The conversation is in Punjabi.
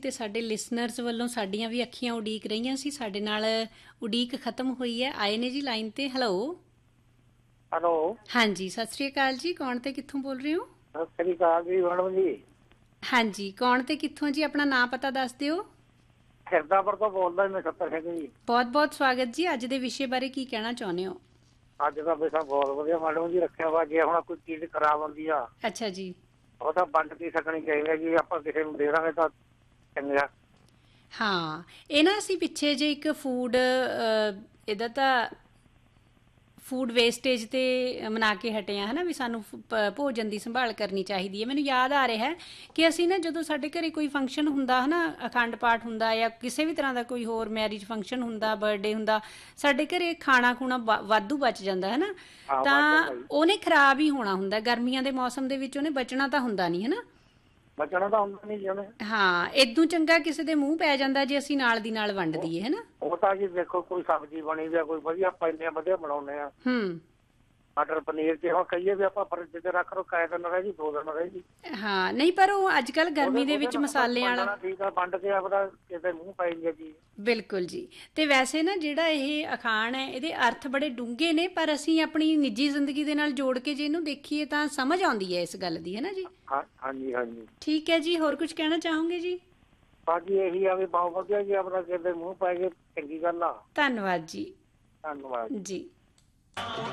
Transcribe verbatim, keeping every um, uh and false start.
ਤੇ ਸਾਡੇ ਲਿਸਨਰਸ ਵੱਲੋਂ ਸਾਡੀਆਂ ਵੀ ਅੱਖੀਆਂ ਉਡੀਕ ਰਹੀਆਂ ਸੀ। ਸਾਡੇ ਨਾਲ ਉਡੀਕ ਖਤਮ ਹੋਈ ਹੈ, ਆਏ ਨੇ ਜੀ ਲਾਈਨ ਤੇ। ਹੈਲੋ ਹੈਲੋ, ਹਾਂਜੀ, ਸਤਿ ਸ੍ਰੀ ਅਕਾਲ ਜੀ। ਕੌਣ ਤੇ ਕਿੱਥੋਂ ਬੋਲ ਰਹੇ ਹੋ? ਸਤਿ ਸ੍ਰੀ ਅਕਾਲ ਜੀ ਮੈਡਮ ਜੀ। ਹਾਂਜੀ, ਕੌਣ ਤੇ ਕਿੱਥੋਂ ਜੀ? ਆਪਣਾ ਨਾਂ ਪਤਾ ਦੱਸ ਦਿਓ। ਖਿਰਦਾਪੁਰ ਤੋਂ ਬੋਲਦਾ ਮੈਂ ਸੱਤਰ ਸਿੰਘ ਜੀ। ਬਹੁਤ ਬਹੁਤ ਸਵਾਗਤ ਜੀ। ਅੱਜ ਦੇ ਵਿਸ਼ੇ ਬਾਰੇ ਕੀ ਕਹਿਣਾ ਚਾਹੁੰਦੇ ਹੋ? ਅੱਜ ਦਾ ਵਿਸ਼ਾ ਬਹੁਤ ਵਧੀਆ ਮੈਡਮ ਜੀ ਰੱਖਿਆ ਵਾ। ਜੇ ਹੁਣ ਕੋਈ ਚੀਜ਼ ਖਰਾਬ ਹੁੰਦੀ ਆ ਅੱਛਾ ਜੀ। ਉਹ ਤਾਂ ਵੰਡ ਕੇ ਸਕਣੀ ਚਾਹੀਦੀ ਹੈ ਜੀ। ਆਪਾਂ ਕਿਸੇ ਨੂੰ ਦੇ ਦਾਂਗੇ ਤਾਂ ਚੰਗਾ। ਹਾਂ, ਇਹ ਨਾ ਅਸੀਂ ਪਿੱਛੇ ਜੇ ਇੱਕ ਫੂਡ ਇਹਦਾ ਤਾਂ ਫੂਡ ਵੇਸਟੇਜ ਤੇ ਮਨਾ ਕੇ ਹਟੇ ਆ, ਹੈ ਨਾ, ਵੀ ਸਾਨੂੰ ਭ- ਭੋਜਨ ਦੀ ਸੰਭਾਲ ਕਰਨੀ ਚਾਹੀਦੀ ਹੈ। ਮੈਨੂੰ ਯਾਦ ਆ ਰਿਹਾ ਹੈ ਕਿ ਅਸੀਂ ਨਾ ਜਦੋਂ ਸਾਡੇ ਘਰੇ ਕੋਈ ਫੰਕਸ਼ਨ ਹੁੰਦਾ, ਹੈ ਨਾ, ਅਖੰਡ ਪਾਠ ਹੁੰਦਾ ਜਾਂ ਕਿਸੇ ਵੀ ਤਰ੍ਹਾਂ ਦਾ ਕੋਈ ਹੋਰ ਮੈਰਿਜ ਫੰਕਸ਼ਨ ਹੁੰਦਾ, ਬਰਥਡੇ ਹੁੰਦਾ, ਸਾਡੇ ਘਰੇ ਖਾਣਾ ਖੂਣਾ ਵਾ- ਵਾਧੂ ਬਚ ਜਾਂਦਾ ਹੈ ਨਾ, ਹਾਂ ਵੱਧ ਤਾਂ ਜਾਂਦਾ ਜੀ। ਉਹਨੇ ਖਰਾਬ ਹੀ ਹੋਣਾ ਹੁੰਦਾ। ਗਰਮੀਆਂ ਦੇ ਮੌਸਮ ਦੇ ਵਿੱਚ ਉਹਨੇ ਬਚਣਾ ਤਾਂ ਹੁੰਦਾ ਨਹੀਂ, ਹੈ ਨਾ। ਬਚਣਾ ਤਾਂ ਹੁੰਦਾ ਨਹੀਂ ਜੀ ਉਹਨੇ। ਹਾਂ, ਇਦੋਂ ਚੰਗਾ ਕਿਸੇ ਦੇ ਮੂੰਹ ਪੈ ਜਾਂਦਾ ਜੇ ਅਸੀਂ ਨਾਲ ਦੀ ਨਾਲ ਵੰਡ ਉਹ ਦਈਏ, ਹੈ ਨਾ। ਉਹ ਤਾਂ ਜੀ ਦੇਖੋ ਕੋਈ ਸਬਜ਼ੀ ਬਣੀ ਜਾਂ ਕੋਈ ਵਧੀਆ ਆਪਾਂ ਇੰਨੇ ਵਧੀਆ ਬਣਾਉਂਦੇ ਆ ਹੂੰ। ਮਟਰ ਪਨੀਰ। ਜੇ ਹੁਣ ਕਹੀਏ ਵੀ ਆਪਾਂ ਫਰਿੱਜ ਤੇ ਰੱਖ ਲਓ, ਕਾਇ ਦਿਨ ਰਹੇ ਜੀ, ਦੋ ਦਿਨ ਰਹੇ ਜੀ। ਹਾਂ, ਨਹੀਂ, ਪਰ ਉਹ ਅੱਜ ਕੱਲ੍ਹ ਉਹਦੇ ਗਰਮੀ ਦੇ ਉਹਦੇ ਵਿੱਚ ਨਾਲ ਤਾਂ ਮਸਾਲਿਆਂ ਵਾਲਾ। ਵੰਡਣਾ ਠੀਕ ਆ, ਵੰਡ ਕੇ ਆਪਦਾ ਕਿਸੇ ਮੂੰਹ ਪੈ ਜਾਂਦੀ ਜੀ। ਬਿਲਕੁਲ ਜੀ। ਤੇ ਵੈਸੇ ਨਾ ਜਿਹੜਾ ਇਹ ਅਖਾਣ ਹੈ, ਇਹਦੇ ਅਰਥ ਬੜੇ ਡੂੰਘੇ ਨੇ, ਪਰ ਅਸੀਂ ਆਪਣੀ ਨਿੱਜੀ ਜ਼ਿੰਦਗੀ ਦੇ ਨਾਲ ਜੋੜ ਕੇ ਜੇ ਇਹਨੂੰ ਦੇਖੀਏ ਤਾਂ ਸਮਝ ਆਉਂਦੀ ਹੈ ਇਸ ਗੱਲ ਦੀ, ਹੈ ਨਾ ਜੀ। ਹਾਂ ਹਾਂਜੀ ਹਾਂਜੀ। ਠੀਕ ਹੈ ਜੀ, ਹੋਰ ਕੁਝ ਕਹਿਣਾ ਚਾਹੋਗੇ ਜੀ? ਬਾਕੀ ਇਹੀ ਆ ਵੀ ਬਹੁਤ ਵਧੀਆ ਜੀ, ਆਪਣਾ ਕਿਸੇ ਦੇ ਮੂੰਹ ਪੈ ਗਏ ਚੰਗੀ ਗੱਲ ਆ। ਧੰਨਵਾਦ ਜੀ। ਧੰਨਵਾਦ। ਜੀ।